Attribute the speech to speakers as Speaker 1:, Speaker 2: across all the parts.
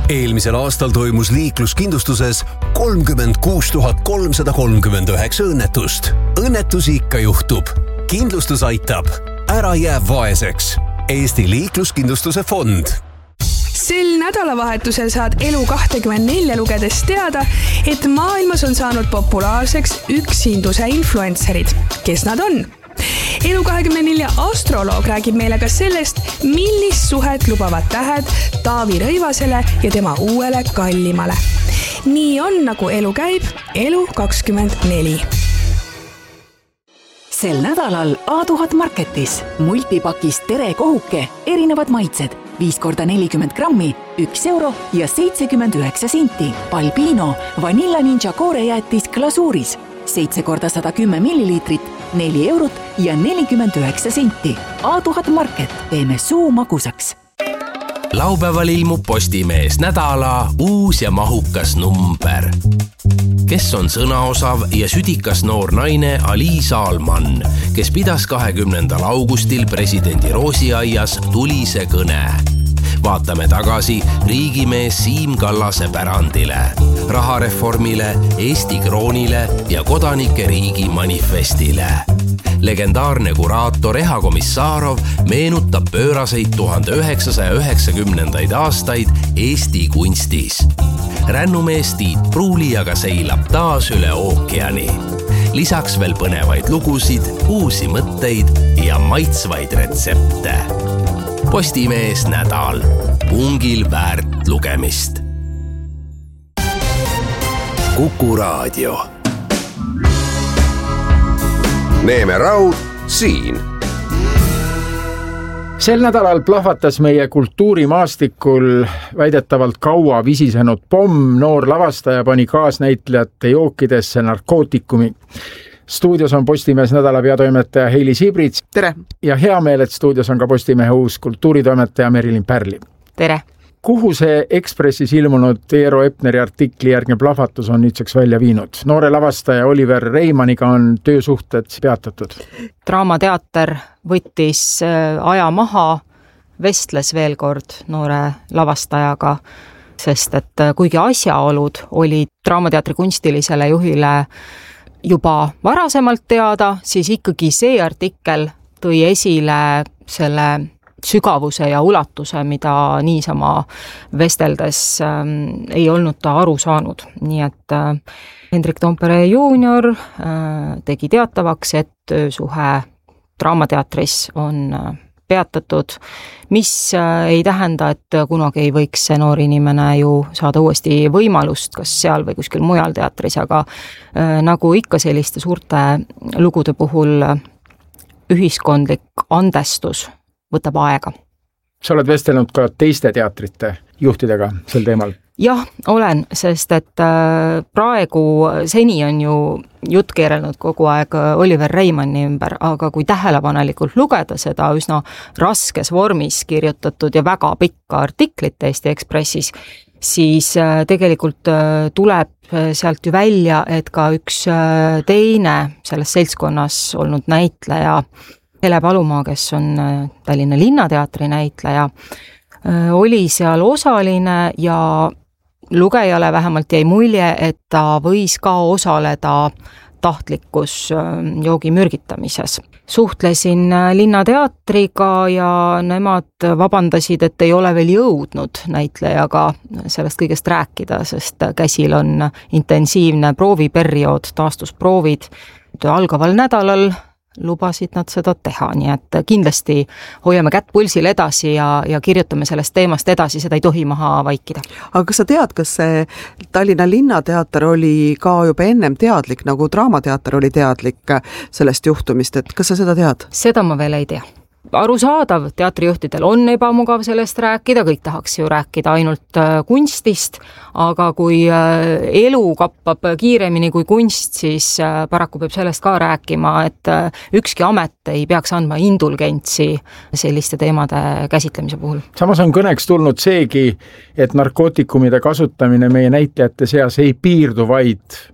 Speaker 1: Eelmisel aastal toimus liikluskindlustuses 36 339 õnnetust. Õnnetusi ikka juhtub. Kindlustus aitab. Ära jää vaeseks. Eesti liikluskindlustuse fond.
Speaker 2: Sel nädalavahetusel saad Elu24 lugedes teada, et maailmas on saanud populaarseks üksinduse influencerid. Kes nad on? Elu24 astroloog räägib meile ka sellest, millist suhet lubavad tähed Taavi Rõivasele ja tema uuele kallimale. Nii on, nagu elu käib, Elu24.
Speaker 3: Sel nädalal A1000 Marketis multipakis Tere kohuke, erinevad maitsed, 5x40 grammi, 1 euro ja 79 senti. Balbino Vanilla Ninja koorejäätis glasuuris, 7x110 milliliitrit, 4 eurot ja 49 senti. A1000 Market, teeme suu magusaks.
Speaker 4: Laupäeval ilmub Postimees nädala uus ja mahukas number. Kes on sõnaosav ja südikas noor naine Aliisa Alman, kes pidas 20. augustil presidendi Roosiaias tulise kõne. Vaatame tagasi riigimees Siim Kallase pärandile, rahareformile, Eesti kroonile ja kodanike riigi manifestile. Legendaarne kuraator Eha Komissarov meenutab pööraseid 1990. aastaid Eesti kunstis. Rännumees Tiit Pruuli aga seilab taas üle ookeani. Lisaks veel põnevaid lugusid, uusi mõtteid ja maitsvaid retsepte. Postimees nädal. Pungil väärt lugemist. Kuku Raadio.
Speaker 5: Neeme Raud siin.
Speaker 6: Sel nädalal plahvatas meie kultuurimaastikul väidetavalt kaua visisenud pomm. Noor lavastaja pani kaasnäitlejate jookidesse narkootikumi. Stuudios on Postimees nädala peatoimetaja Heili Sibrits.
Speaker 7: Tere!
Speaker 6: Ja hea meel, et stuudios on ka Postimehe uus kultuuritoimetaja Merilin Pärli.
Speaker 7: Tere!
Speaker 6: Kuhu see Ekspressis ilmunud Eero Epneri artikli järgne plahvatus on nüüdseks välja viinud? Noore lavastaja Oliver Reimanniga on töösuhted peatatud.
Speaker 7: Draamateater võttis aja maha, vestles veel kord noore lavastajaga, sest et kuigi asjaolud olid Draamateatri kunstilisele juhile juba varasemalt teada, siis ikkagi see artikkel tõi esile selle sügavuse ja ulatuse, mida niisama vesteldes ei olnud ta aru saanud. Nii et Hendrik Tompere junior tegi teatavaks, et töösuhe Draamateatris on peatatud, mis ei tähenda, et kunagi ei võiks see noor inimene ju saada uuesti võimalust, kas seal või kuskil mujal teatris, aga nagu ikka selliste suurte lugude puhul ühiskondlik andestus võtab aega.
Speaker 6: Sa oled vestelnud ka teiste teatrite juhtidega sel teemal?
Speaker 7: Jah, olen, sest et praegu seni on ju jutt keerelnud kogu aeg Oliver Reimanni ümber, aga kui tähelepanelikult lugeda seda üsna raskes vormis kirjutatud ja väga pikka artiklit Eesti Ekspressis, siis tegelikult tuleb sealt ju välja, et ka üks teine selles seltskonnas olnud näitleja Hele Palumaa, kes on Tallinna Linnateatri näitleja, oli seal osaline ja lugejale vähemalt jäi mulje, et ta võis ka osaleda tahtlikus joogi mürgitamises. Suhtlesin Linnateatriga ja nemad vabandasid, et ei ole veel jõudnud näitlejaga sellest kõigest rääkida, sest käsil on intensiivne prooviperiood, taastusproovid. Algaval nädalal lubasid nad seda teha, nii et kindlasti hoiame kätt pulsil edasi ja kirjutame sellest teemast edasi, seda ei tohi maha vaikida.
Speaker 8: Aga kas sa tead, kas see Tallinna Linnateater oli ka juba ennem teadlik, nagu Draamateater oli teadlik sellest juhtumist, et kas sa seda tead?
Speaker 7: Seda ma veel ei tea. Arusaadav, teatrijuhtidel on ebamugav sellest rääkida, kõik tahaks ju rääkida ainult kunstist, aga kui elu kappab kiiremini kui kunst, siis paraku peab sellest ka rääkima, et ükski amet ei peaks andma indulgentsi selliste teemade käsitlemise puhul.
Speaker 6: Samas on kõneks tulnud seegi, et narkootikumide kasutamine meie näitlejate seas ei piirdu vaid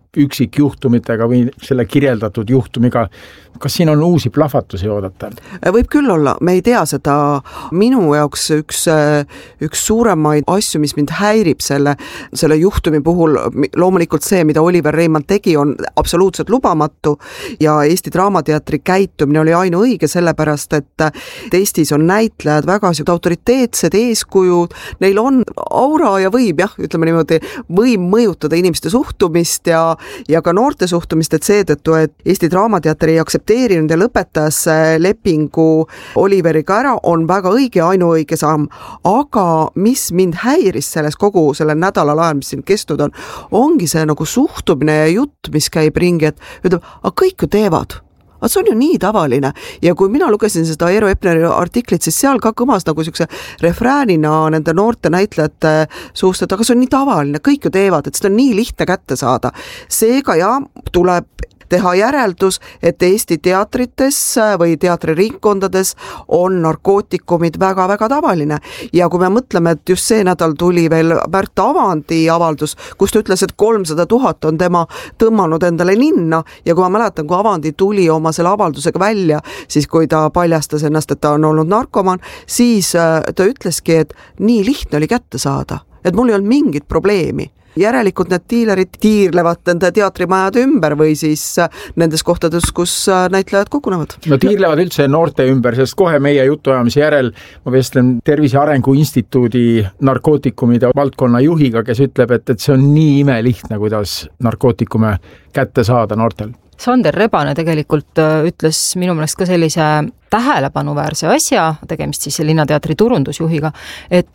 Speaker 6: üksikjuhtumitega või selle kirjeldatud juhtumiga. Kas siin on uusi plahvatusi oodata?
Speaker 8: Võib küll olla, me ei tea seda. Minu jaoks üks suuremaid asju, mis mind häirib selle juhtumi puhul, loomulikult see, mida Oliver Reimann tegi, on absoluutselt lubamatu ja Eesti Draamateatri käitumine oli ainuõige, sellepärast, et Eestis on näitlejad väga autoriteetsed eeskujud, neil on aura ja võib, ütleme niimoodi, võim mõjutada inimeste suhtumist ja ka noorte suhtumist, et seetõttu, et Eesti Draamateater ei aktsepteerinud ja lõpetas lepingu Oliveriga ära, on väga õige ja ainuõige samm. Aga mis mind häiris selles kogu selle nädalal ajal, mis siin kestnud ongi see nagu suhtumine ja jutt, mis käib ringi, et ütleb, aga kõik ju teevad. Aga see on ju nii tavaline ja kui mina lugesin seda Eero Epneri artiklit, siis seal ka kõmas nagu siukse refräänina nende noorte näitlejate suust, et aga see on nii tavaline, kõik ju teevad, et seda on nii lihtne kätte saada. Seega tuleb teha järeldus, et Eesti teatrites või teatriringkondades on narkootikumid väga-väga tavaline. Ja kui me mõtleme, et just see nädal tuli veel Märt Avandi avaldus, kus ta ütles, et 300 000 on tema tõmmanud endale ninna ja kui ma mäletan, kui Avandi tuli oma selle avaldusega välja, siis kui ta paljastas ennast, et ta on olnud narkoman, siis ta ütleski, et nii lihtne oli kätte saada, et mul ei olnud mingit probleemi. Järelikult need diilerid tiirlevad nende teatrimajade ümber või siis nendes kohtades, kus näitlejad kogunevad.
Speaker 6: No tiirlevad üldse noorte ümber, sest kohe meie jutuajamise järel ma vestlen Tervise Arengu Instituudi narkootikumide valdkonna juhiga, kes ütleb, et see on nii imelihtne, kuidas narkootikume kätte saada noortel.
Speaker 7: Sander Rebane tegelikult ütles minu meelest ka sellise tähelepanuväärse asja, tegemist siis Linnateatri turundusjuhiga, et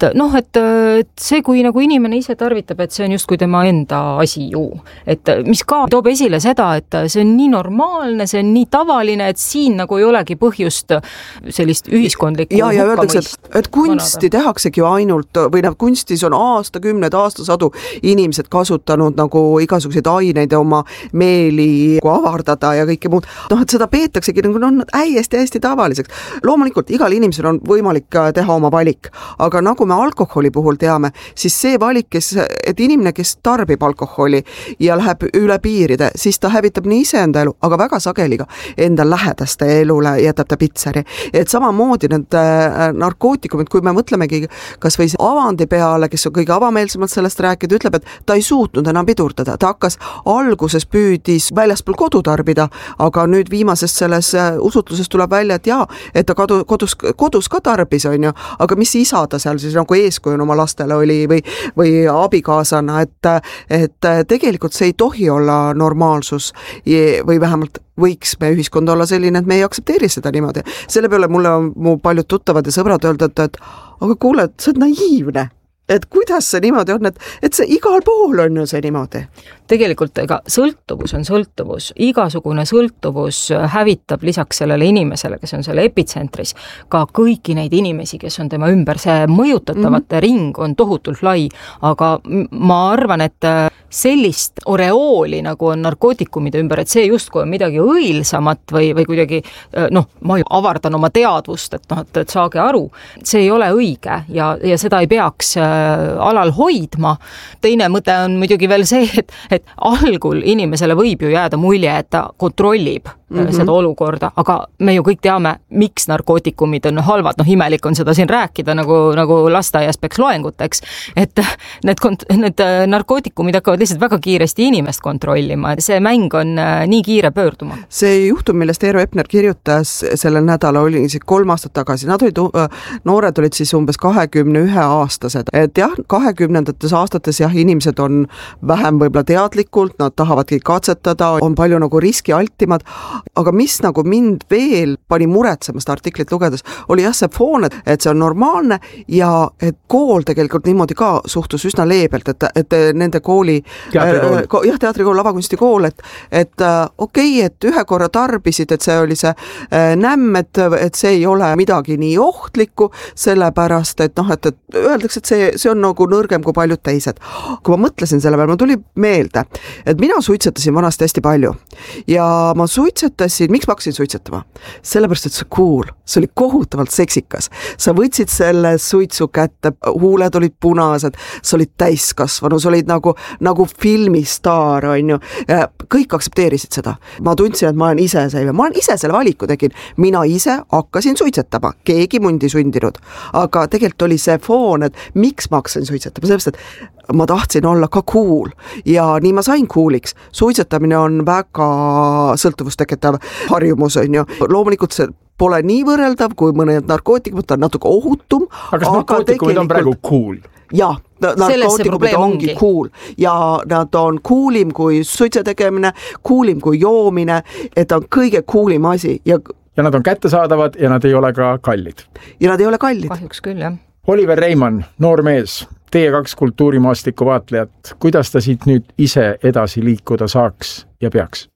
Speaker 7: see, kui nagu inimene ise tarvitab, et see on just kui tema enda asi ju. Et mis ka toob esile seda, et see on nii normaalne, see on nii tavaline, et siin nagu ei olegi põhjust sellist ühiskondlikku
Speaker 8: ja öeldakse, et kunsti tehaksegi ju ainult, või kunstis on aastasadu inimesed kasutanud nagu igasuguseid aineid oma meeli avardada ja kõike muud. Et seda peetaksegi nagu hästi tavaliseks. Loomulikult igal inimesel on võimalik teha oma valik, aga nagu me alkoholi puhul teame, siis see valik, et inimene, kes tarbib alkoholi ja läheb üle piiride, siis ta hävitab nii iseenda elu, aga väga sageli ka enda lähedaste elule jätab ta pitseri. Et samamoodi need narkootikumid, kui me mõtlemegi kas või Avandi peale, kes on kõige avameelsemalt sellest rääkida, ütleb, et ta ei suutnud enam pidurdada. Ta hakkas alguses püüdis väljaspool kodu tarbida, aga nüüd viimasest selles usutluses tuleb välja, et et ta kodus ka tarbis, on ju, aga mis isa ta seal siis nagu eeskujun oma lastele oli või abikaasana, et tegelikult see ei tohi olla normaalsus või vähemalt võiks me ühiskond olla selline, et me ei aktsepteeri seda niimoodi. Selle peale mulle on mu paljud tuttavad ja sõbrad öelda, et aga kuule, et see on naiivne. Et kuidas see niimoodi on, et see igal pool on ju see niimoodi?
Speaker 7: Tegelikult ega sõltuvus on sõltuvus. Igasugune sõltuvus hävitab lisaks sellele inimesele, kes on selle epitsentris, ka kõiki neid inimesi, kes on tema ümber. See mõjutatavate ring on tohutult lai, aga ma arvan, et sellist oreooli, nagu on narkootikumide ümber, et see justkui on midagi õilsamat või kuidagi, ma avardan oma teadvust, et saage aru, see ei ole õige ja seda ei peaks alal hoidma. Teine mõte on muidugi veel see, et algul inimesele võib ju jääda mulje, et ta kontrollib seda olukorda, aga me ju kõik teame, miks narkootikumid on halvad. Imelik on seda siin rääkida, nagu lasteaias peaks loenguteks, et need narkootikumid hakkavad lihtsalt väga kiiresti inimest kontrollima. See mäng on nii kiire pöörduma.
Speaker 8: See juhtum, millest Eero Epner kirjutas sellel nädala, oli 3 aastat tagasi. Noored olid siis umbes 21-aastased. Et 20. aastates inimesed on vähem võib-olla teadlikult, nad tahavadki katsetada, on palju nagu riskialtimad, aga mis nagu mind veel pani muretsemast artiklit lugedes, oli see foon, et see on normaalne ja et kool tegelikult niimoodi ka suhtus üsna leebelt, et nende kooli teatrikool, lavakunstikool, et okei, et ühe korra tarbisid, et see oli see nämm, et see ei ole midagi nii ohtlikku, sellepärast, et öeldakse, et see on nagu nõrgem kui paljud teised. Kui ma mõtlesin selle peale, ma tuli meelde, et mina suitsetasin vanasti hästi palju ja ma miks ma hakkasin suitsetama? Sellepärast, et see cool, see oli kohutavalt seksikas. Sa võtsid selle suitsu kätte, huuled olid punased, sa olid täiskasvanu, sa olid nagu nagu filmistaar, on ju, kõik aksepteerisid seda. Ma tundsin, et ma olen iseseiv ja ma olen ise selle valiku tegin. Mina ise hakkasin suitsetama, keegi mundi sundinud, aga tegelikult oli see foon, et miks ma hakkasin suitsetama, sellepärast, et ma tahtsin olla ka cool ja nii ma sain cooliks. Suitsetamine on väga sõltuvust tekitav harjumus, on ju. Loomulikult see pole nii võrreldav, kui mõned narkootikumid, ta on natuke ohutum.
Speaker 6: Aga kas narkootikumid on praegu cool?
Speaker 8: Jah, narkootikumid ongi cool ja nad on coolim kui suitse tegemine, coolim kui joomine, et on kõige coolim asi. Ja
Speaker 6: nad on kättesaadavad ja nad ei ole ka kallid.
Speaker 8: Ja nad ei ole kallid.
Speaker 7: Kahjuks küll, jah.
Speaker 6: Oliver Reimann, noor mees, teie 2 kultuurimaastiku vaatlejat, kuidas ta siit nüüd ise edasi liikuda saaks ja peaks?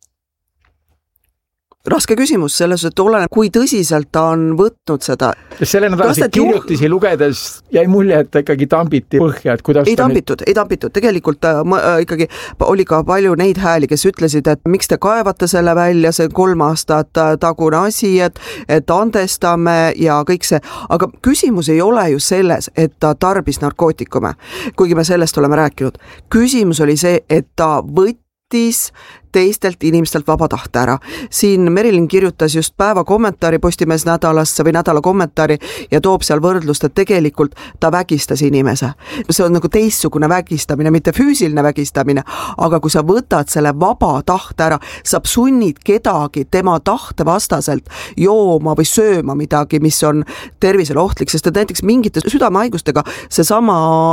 Speaker 8: Raske küsimus, selles, et oleneb, kui tõsiselt ta on võtnud seda.
Speaker 6: Selle nädalasid kirjutisi lugedes jäi mulje, et ta ikkagi tambiti põhja, et kuidas
Speaker 8: ei tambitud. Tegelikult ikkagi oli ka palju neid hääli, kes ütlesid, et miks te kaevate selle välja, see 3 aastat tagune asi, et andestame ja kõik see. Aga küsimus ei ole ju selles, et ta tarbis narkootikume, kuigi me sellest oleme rääkinud. Küsimus oli see, et ta võttis teistelt inimestelt vaba tahte ära. Siin Merilin kirjutas just päeva kommentaari Postimees nädalasse või nädala kommentaari ja toob seal võrdlust, et tegelikult ta vägistas inimese. See on nagu teistsugune vägistamine, mitte füüsiline vägistamine, aga kui sa võtad selle vaba tahte ära, sa sunnid kedagi tema tahte vastaselt jooma või sööma midagi, mis on tervisele ohtlik, sest et näiteks mingite südamehaigustega seesama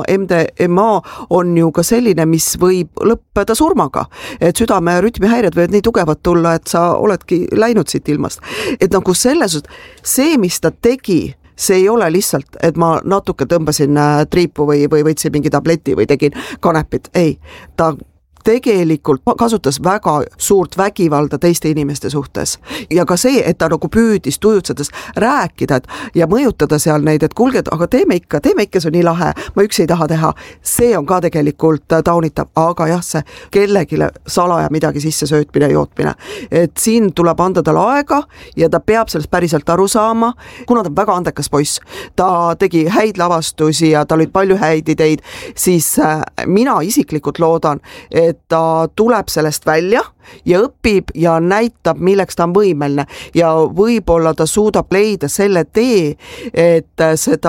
Speaker 8: MDMA on ju ka selline, mis võib lõppeda surmaga, et südame rütmihäired võivad nii tugevad tulla, et sa oledki läinud siit ilmast. Et nagu selles, see, mis ta tegi, see ei ole lihtsalt, et ma natuke tõmbasin triipu või võtsin mingi tableti või tegin kanepit. Ei, ta tegelikult kasutas väga suurt vägivalda teiste inimeste suhtes. Ja ka see, et ta nagu püüdis tujutsedes rääkida ja mõjutada seal neid, et kuulge, aga teeme ikka, see on nii lahe, ma üksi ei taha teha. See on ka tegelikult taunitav, aga jah, see kellegile salaja midagi sisse söötmine, jootmine. Et siin tuleb anda tal aega ja ta peab sellest päriselt aru saama, kuna ta on väga andekas poiss. Ta tegi häid lavastusi ja tal olid palju häid ideid, siis mina isiklikult loodan, et ta tuleb sellest välja ja õpib ja näitab, milleks ta on võimeline ja võib-olla ta suudab leida selle tee, et seda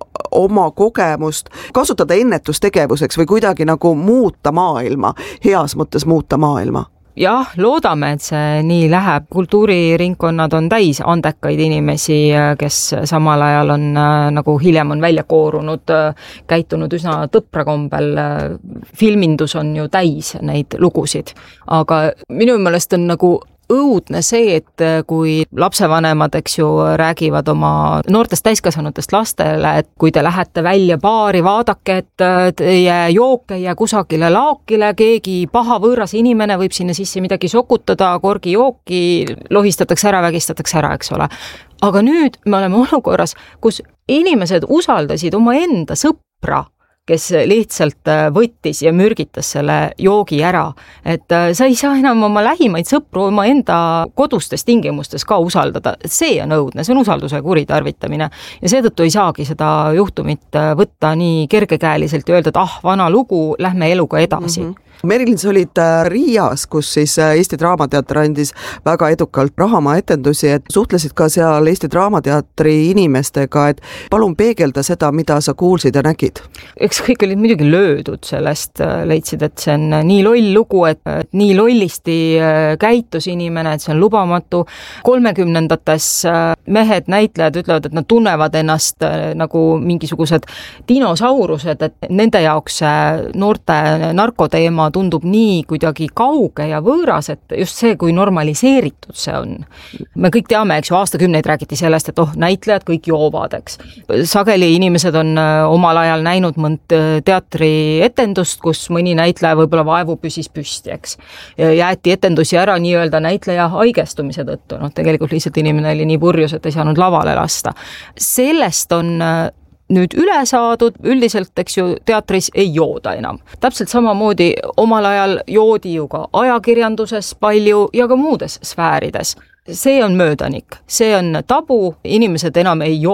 Speaker 8: oma kogemust kasutada ennetustegevuseks või kuidagi nagu muuta maailma, heas mõttes muuta maailma.
Speaker 7: Jah, loodame, et see nii läheb. Kultuuriringkonnad on täis andekaid inimesi, kes samal ajal on, nagu hiljem on välja koorunud, käitunud üsna tõprakombel. Filmindus on ju täis neid lugusid, aga minu meelest on nagu õudne see, et kui lapsevanemad, eks ju, räägivad oma noortest täiskasvanutest lastele, et kui te lähete välja baari, vaadake, et teie jook ei jää kusagile laokile, keegi paha võõras inimene võib sinna sisse midagi sokutada, korgi jooki lohistatakse ära, vägistatakse ära, eks ole. Aga nüüd me oleme olukorras, kus inimesed usaldasid oma enda sõpra, kes lihtsalt võttis ja mürgitas selle joogi ära. Et sa ei saa enam oma lähimaid sõpru oma enda kodustes tingimustes ka usaldada. See on õudne, see on usalduse kuritarvitamine. Ja seetõttu ei saagi seda juhtumit võtta nii kergekäeliselt ja öelda, et vana lugu, lähme eluga edasi.
Speaker 8: Merilin, sa olid Riias, kus siis Eesti Draamateater andis väga edukalt Rahamaa etendusi, et suhtlesid ka seal Eesti Draamateatri inimestega, et palun peegelda seda, mida sa kuulsid ja nägid.
Speaker 7: Eks kõik olid muidugi löödud sellest, leidsid, et see on nii loll lugu, et nii lollisti käitus inimene, et see on lubamatu. 30-ndates mehed, näitlejad ütlevad, et nad tunnevad ennast nagu mingisugused dinosaurused, et nende jaoks noorte narkoteema tundub nii kuidagi kauge ja võõras, et just see, kui normaliseeritud see on. Me kõik teame, eks ju, aastakümneid räägiti sellest, et näitlejad kõik joovad, eks. Sageli inimesed on omal ajal näinud mõnd teatrietendust, kus mõni näitleja võib-olla vaevu püsis püsti, eks. Jäeti etendusi ära nii-öelda näitleja haigestumise tõttu. Tegelikult lihtsalt inimene oli nii purjus, et ei saanud lavale lasta. Sellest on nüüd üle saadud, üldiselt, eks ju, teatris ei jooda enam. Täpselt samamoodi omal ajal joodi ju ka ajakirjanduses palju ja ka muudes sfäärides. See on möödanik, see on tabu, inimesed enam ei joo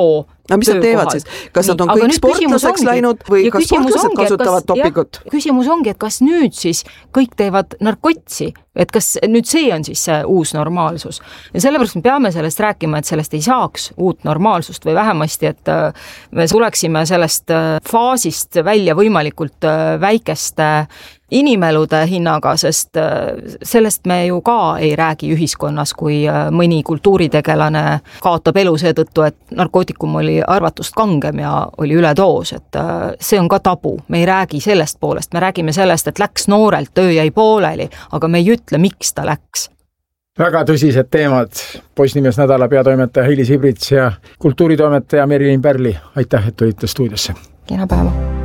Speaker 8: aga mis nad teevad siis? Kas nad on kõik sportlaseks läinud või kas sportlased kasutavad topikut?
Speaker 7: Küsimus ongi, et kas nüüd siis kõik teevad narkotsi, et kas nüüd see on siis see uus normaalsus. Ja sellepärast me peame sellest rääkima, et sellest ei saaks uut normaalsust või vähemasti, et me tuleksime sellest faasist välja võimalikult väikeste inimelude hinnaga, sest sellest me ju ka ei räägi ühiskonnas, kui mõni kultuuritegelane kaotab elu seetõttu, et narkootikum oli arvatust kangem ja oli üledoos, et see on ka tabu. Me ei räägi sellest poolest, me räägime sellest, et läks noorelt, töö jäi pooleli, aga me ei ütle, miks ta läks.
Speaker 6: Väga tõsised teemad. Postimees nädala peatoimetaja Heilis Ibrits ja kultuuritoimetaja Merilin Pärli. Aitäh, et tulite stuudiosse.
Speaker 7: Kena päeva.